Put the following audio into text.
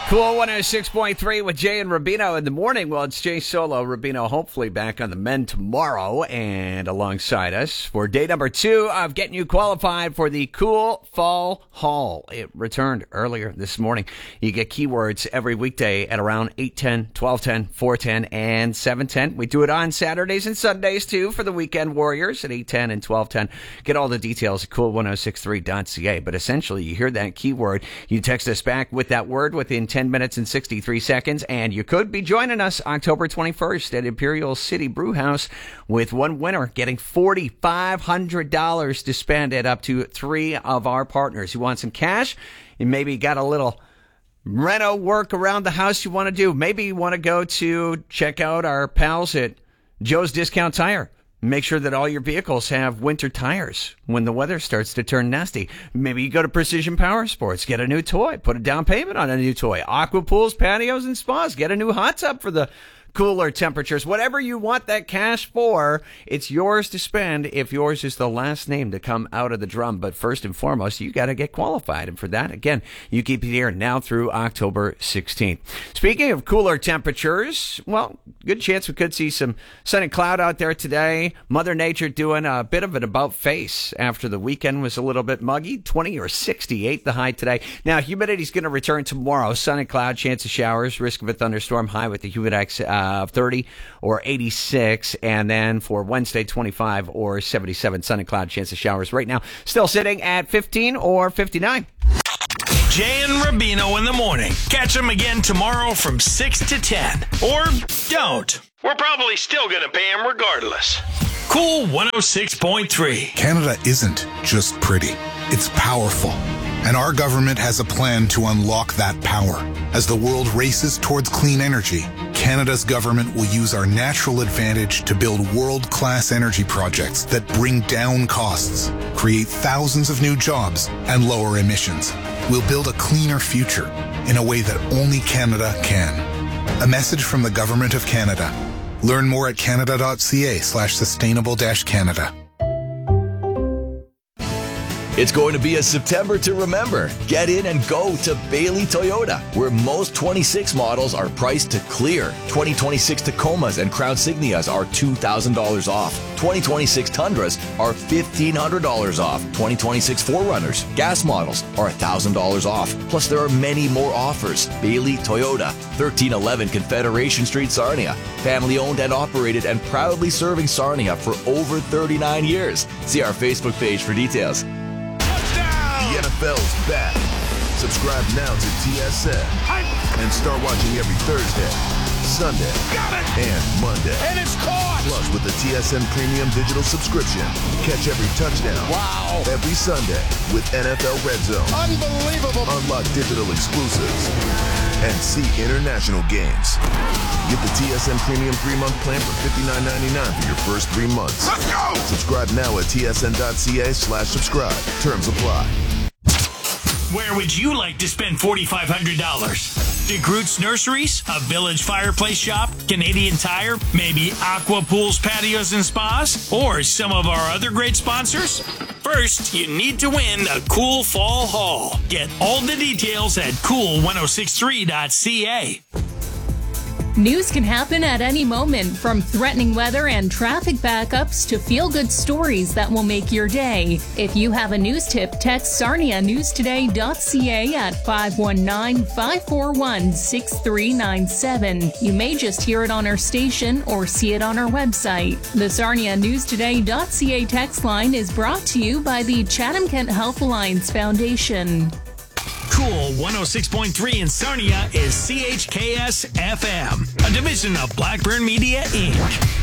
Cool 106.3 with Jay and Rubino in the morning. Well, it's Jay Solo. Rubino hopefully back on the men tomorrow and alongside us for day number 2 of getting you qualified for the Cool Fall Haul. It returned earlier this morning. You get keywords every weekday at around 8:10, 12:10, 4:10, and 7:10. We do it on Saturdays and Sundays, too, for the weekend warriors at 8:10 and 12:10. Get all the details at cool1063.ca. But essentially, you hear that keyword, you text us back with that word within 10 minutes and 63 seconds, and you could be joining us October 21st at Imperial City Brewhouse with one winner getting $4,500 to spend at up to 3 of our partners. You want some cash? You maybe got a little reno work around the house you want to do. Maybe you want to go to check out our pals at Joe's Discount Tire. Make sure that all your vehicles have winter tires when the weather starts to turn nasty. Maybe you go to Precision Power Sports, get a new toy, put a down payment on a new toy. Aqua pools, patios, and spas, get a new hot tub for the cooler temperatures. Whatever you want that cash for, it's yours to spend if yours is the last name to come out of the drum. But first and foremost, you got to get qualified. And for that, again, you keep it here now through October 16th. Speaking of cooler temperatures, well, good chance we could see some sun and cloud out there today. Mother Nature doing a bit of an about face after the weekend was a little bit muggy. 20 or 68 the high today. Now, humidity's going to return tomorrow. Sun and cloud, chance of showers, risk of a thunderstorm, high with the humidex of 30 or 86, and then for Wednesday, 25 or 77, sun and cloud, chance of showers. Right now, still sitting at 15 or 59. Jay and Rubino in the morning. Catch them again tomorrow from 6 to 10. Or don't. We're probably still going to pay them regardless. Cool 106.3. Canada isn't just pretty. It's powerful. And our government has a plan to unlock that power. As the world races towards clean energy, Canada's government will use our natural advantage to build world-class energy projects that bring down costs, create thousands of new jobs, and lower emissions. We'll build a cleaner future in a way that only Canada can. A message from the Government of Canada. Learn more at canada.ca/sustainable-Canada. It's going to be a September to remember. Get in and go to Bailey Toyota, where most 26 models are priced to clear. 2026 Tacomas and Crown Signias are $2,000 off. 2026 Tundras are $1,500 off. 2026 4Runners, gas models, are $1,000 off. Plus, there are many more offers. Bailey Toyota, 1311 Confederation Street, Sarnia. Family owned and operated and proudly serving Sarnia for over 39 years. See our Facebook page for details. The NFL's back. Subscribe now to TSN and start watching every Thursday, Sunday, and Monday. And it's caught! Plus, with the TSN Premium Digital subscription, catch every touchdown. Wow! Every Sunday with NFL Red Zone. Unbelievable! Unlock digital exclusives and see international games. Get the TSN Premium 3-month plan for $59.99 for your first 3 months. Let's go! Subscribe now at tsn.ca/subscribe. Terms apply. Where would you like to spend $4,500? DeGroote's Nurseries, a Village Fireplace Shop, Canadian Tire, maybe Aqua Pools, Patios, and Spas, or some of our other great sponsors? First, you need to win a Cool Fall Haul. Get all the details at cool1063.ca. News can happen at any moment, from threatening weather and traffic backups to feel-good stories that will make your day. If you have a news tip, text sarnianewstoday.ca at 519-541-6397. You may just hear it on our station or see it on our website. The sarnianewstoday.ca text line is brought to you by the Chatham-Kent Health Alliance Foundation. Cool 106.3 in Sarnia is CHKS FM, a division of Blackburn Media, Inc.